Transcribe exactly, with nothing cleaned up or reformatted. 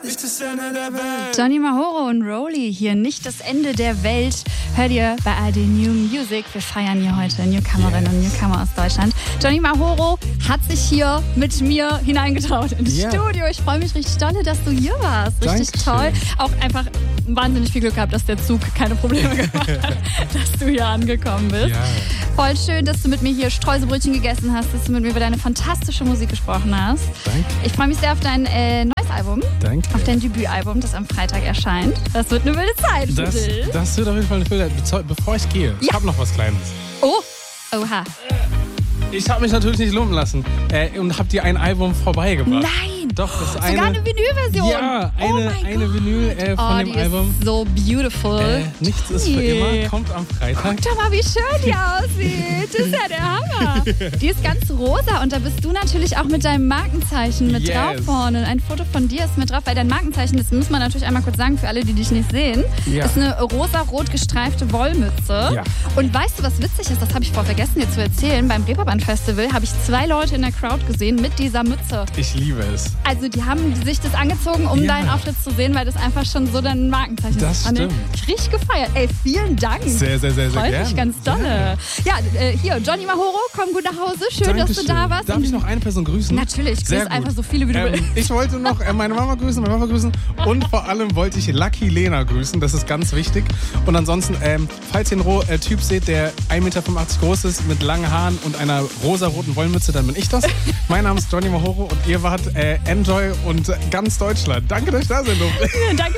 nicht das Ende der Welt. Johnny Mahoro und Rolly hier, nicht das Ende der Welt. Hört ihr bei A R D New Music. Wir feiern hier heute Newcomerinnen yes. und Newcomer aus Deutschland. Johnny Mahoro hat sich hier mit mir hineingetraut ins yeah. Studio. Ich freue mich richtig dolle, dass du hier warst. Richtig Dankeschön. Toll. Auch einfach wahnsinnig viel Glück gehabt, dass der Zug keine Probleme gemacht hat, dass du hier angekommen bist. Ja. Voll schön, dass du mit mir hier Streuselbrötchen gegessen hast, dass du mit mir über deine fantastische Musik gesprochen hast. Danke. Ich freue mich sehr auf dein äh, neues Album. Danke. Auf dein Debütalbum, das am Freitag erscheint. Das wird eine wilde Zeit für das, dich. Das wird auf jeden Fall eine wilde Zeit. Bevor ich gehe, ja. ich habe noch was Kleines. Oh, oha. Ich habe mich natürlich nicht lumpen lassen äh, und habe dir ein Album vorbeigebracht. Nein! Doch, das ist Sogar eine, eine Vinylversion. Ja, eine, oh eine Vinyl äh, von oh, dem die Album. Ist so beautiful. Äh, nichts ist für immer, kommt am Freitag. Guck doch mal, wie schön die aussieht. Das ist ja der Hammer. Die ist ganz rosa und da bist du natürlich auch mit deinem Markenzeichen mit yes. drauf vorne. Ein Foto von dir ist mit drauf, weil dein Markenzeichen, das muss man natürlich einmal kurz sagen für alle, die dich nicht sehen, ja. ist eine rosa-rot gestreifte Wollmütze. Ja. Und weißt du, was witzig ist? Das habe ich vorher vergessen dir zu erzählen. Beim Reeperbahn-Festival habe ich zwei Leute in der Crowd gesehen mit dieser Mütze. Ich liebe es. Also die haben sich das angezogen, um ja. deinen Auftritt zu sehen, weil das einfach schon so dein Markenzeichen das ist. Das stimmt. Ich richtig gefeiert. Ey, vielen Dank. Sehr, sehr, sehr, sehr Freut gerne. mich ganz dolle. Ja, äh, hier, Johnny Mahoro, komm gut nach Hause. Schön, Dankeschön. dass du da warst. Darf ich noch eine Person grüßen? Natürlich, ich grüße einfach so viele, wie du ähm, willst. Ich wollte noch äh, meine Mama grüßen, meine Papa grüßen und vor allem wollte ich Lucky Lena grüßen. Das ist ganz wichtig. Und ansonsten, ähm, falls ihr einen äh, Typ seht, der ein Meter fünfundachtzig groß ist, mit langen Haaren und einer rosaroten Wollmütze, dann bin ich das. Mein Name ist Johnny Mahoro und ihr wart äh, Enjoy und ganz Deutschland. Danke, dass ich da sein durfte. Danke.